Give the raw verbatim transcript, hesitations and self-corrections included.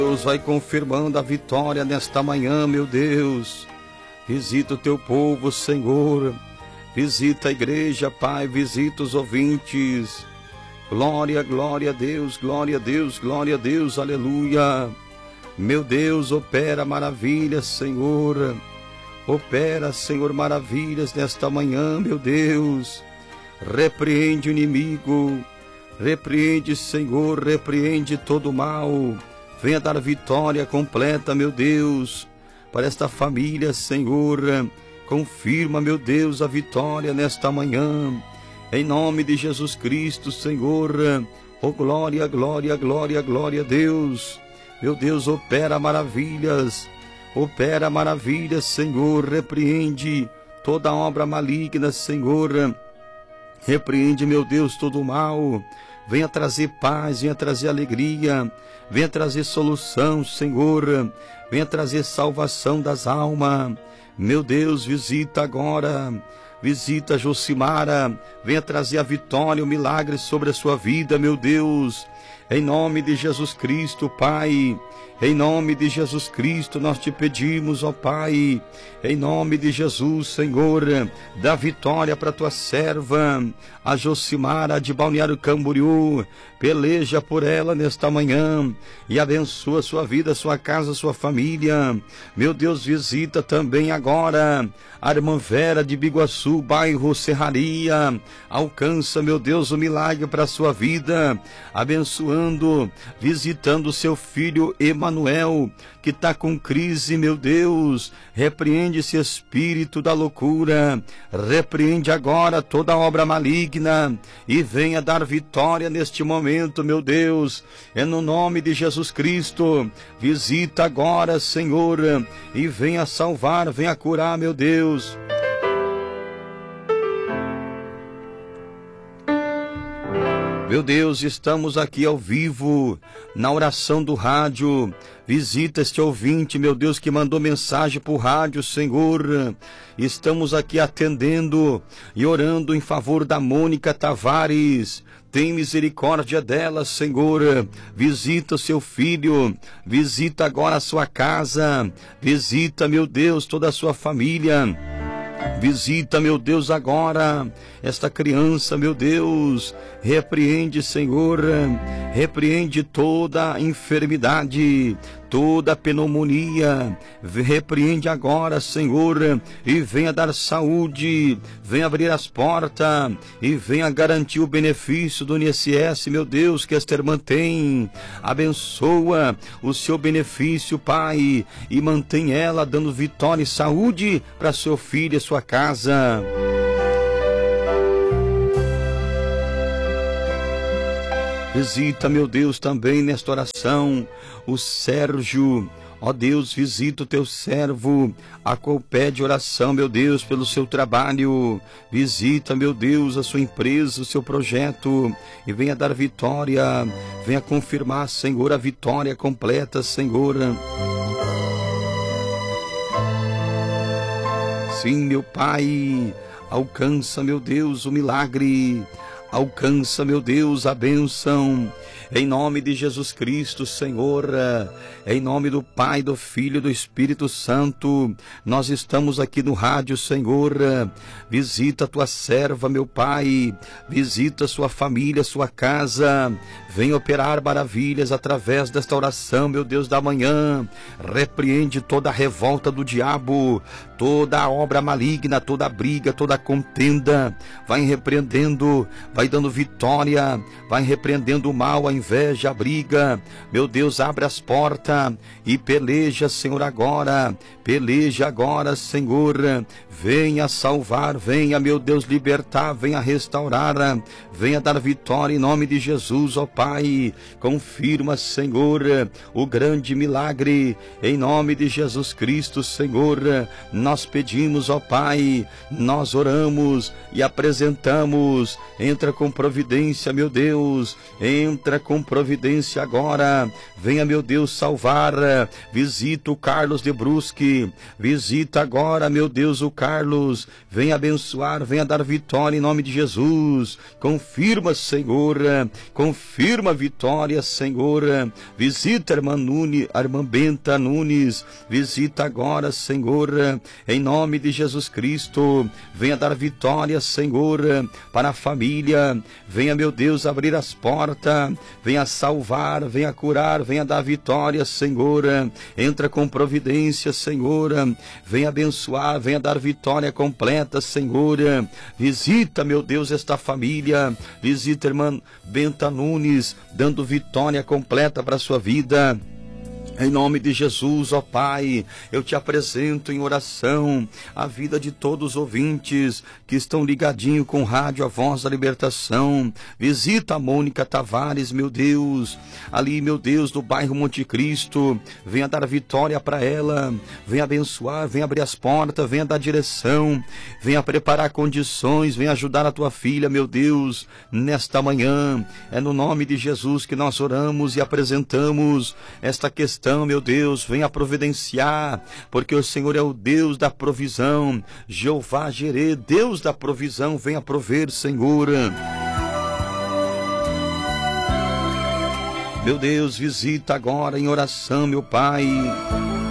Deus vai confirmando a vitória nesta manhã, meu Deus. Visita o teu povo, Senhor. Visita a igreja, Pai. Visita os ouvintes. Glória, glória a Deus, glória a Deus, glória a Deus, aleluia. Meu Deus, opera maravilhas, Senhor. Opera, Senhor, maravilhas nesta manhã, meu Deus. Repreende o inimigo. Repreende, Senhor, repreende todo o mal. Venha dar vitória completa, meu Deus, para esta família, Senhor. Confirma, meu Deus, a vitória nesta manhã. Em nome de Jesus Cristo, Senhor. Oh, glória, glória, glória, glória a Deus. Meu Deus, opera maravilhas. Opera maravilhas, Senhor. Repreende toda obra maligna, Senhor. Repreende, meu Deus, todo o mal. Venha trazer paz, venha trazer alegria, venha trazer solução, Senhor. Venha trazer salvação das almas. Meu Deus, visita agora. Visita Josimara. Venha trazer a vitória, o milagre sobre a sua vida, meu Deus. Em nome de Jesus Cristo, Pai. Em nome de Jesus Cristo, nós te pedimos, ó Pai. Em nome de Jesus, Senhor, dá vitória para tua serva, a Josimara de Balneário Camboriú. Peleja por ela nesta manhã e abençoa sua vida, sua casa, sua família. Meu Deus, visita também agora a irmã Vera de Biguaçu, bairro Serraria. Alcança, meu Deus, o milagre para a sua vida, abençoando, visitando seu filho Emanuel, que está com crise, meu Deus. Repreende esse espírito da loucura, repreende agora toda obra maligna e venha dar vitória neste momento, meu Deus. É no nome de Jesus Cristo. Visita agora, Senhor, e venha salvar, venha curar, meu Deus. Meu Deus, estamos aqui ao vivo, na oração do rádio. Visita este ouvinte, meu Deus, que mandou mensagem por rádio, Senhor. Estamos aqui atendendo e orando em favor da Mônica Tavares. Tem misericórdia dela, Senhor. Visita o seu filho. Visita agora a sua casa. Visita, meu Deus, toda a sua família. Visita, meu Deus, agora esta criança, meu Deus. Repreende, Senhor, repreende toda enfermidade, toda pneumonia. Repreende agora, Senhor, e venha dar saúde, venha abrir as portas e venha garantir o benefício do I N S S, meu Deus, que esta irmã tem. Abençoa o seu benefício, Pai, e mantém ela dando vitória e saúde para seu filho e sua casa. Visita, meu Deus, também nesta oração o Sérgio. Ó Deus, visita o teu servo, a qual pede oração, meu Deus, pelo seu trabalho. Visita, meu Deus, a sua empresa, o seu projeto, e venha dar vitória, venha confirmar, Senhor, a vitória completa, Senhor. Sim, meu Pai, alcança, meu Deus, o milagre. Alcança, meu Deus, a bênção. Em nome de Jesus Cristo, Senhor, em nome do Pai, do Filho e do Espírito Santo, nós estamos aqui no rádio, Senhor. Visita a tua serva, meu Pai, visita sua família, sua casa. Vem operar maravilhas através desta oração, meu Deus, da manhã. Repreende toda a revolta do diabo, toda a obra maligna, toda a briga, toda a contenda. Vai repreendendo, vai dando vitória, vai repreendendo o mal, a inveja, a briga. Meu Deus, abre as portas e peleja, Senhor, agora. Peleja agora, Senhor. Venha salvar, venha, meu Deus, libertar, venha restaurar, venha dar vitória em nome de Jesus, ó Pai. Confirma, Senhor, o grande milagre em nome de Jesus Cristo, Senhor. Nós pedimos, ó Pai, nós oramos e apresentamos. Entra com providência, meu Deus, entra com providência agora. Venha, meu Deus, salvar. Visita o Carlos de Brusque, visita agora, meu Deus, o Carlos, venha abençoar, venha dar vitória em nome de Jesus. Confirma, Senhor, confirma a vitória, Senhor. Visita a irmã Nunes, a irmã Benta Nunes, visita agora, Senhor, em nome de Jesus Cristo. Venha dar vitória, Senhor, para a família. Venha, meu Deus, abrir as portas, venha salvar, venha curar, venha dar vitória, Senhor. Entra com providência, Senhor. Venha abençoar, venha dar vitória completa, Senhor. Visita, meu Deus, esta família. Visita a irmã Benta Nunes, dando vitória completa para a sua vida. Em nome de Jesus, ó Pai, eu te apresento em oração a vida de todos os ouvintes que estão ligadinhos com o rádio A Voz da Libertação. Visita a Mônica Tavares, meu Deus, ali, meu Deus, no bairro Monte Cristo. Venha dar vitória para ela, venha abençoar, venha abrir as portas, venha dar direção, venha preparar condições, venha ajudar a tua filha, meu Deus, nesta manhã. É no nome de Jesus que nós oramos e apresentamos esta questão. Meu Deus, venha providenciar, porque o Senhor é o Deus da provisão. Jeová Jirê, Deus da provisão, venha prover, Senhor. Meu Deus, visita agora em oração, meu Pai.